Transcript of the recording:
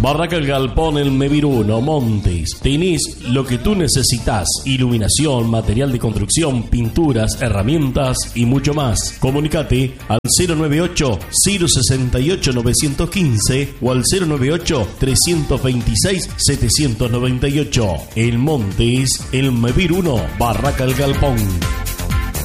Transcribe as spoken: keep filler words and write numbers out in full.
Barraca El Galpón, El Mevir uno, Montes. Tenés lo que tú necesitas: iluminación, material de construcción, pinturas, herramientas y mucho más. Comunicate al cero noventa y ocho, cero sesenta y ocho, novecientos quince o al cero noventa y ocho, trescientos veintiséis, setecientos noventa y ocho. El Montes, El Mevir uno, Barraca El Galpón.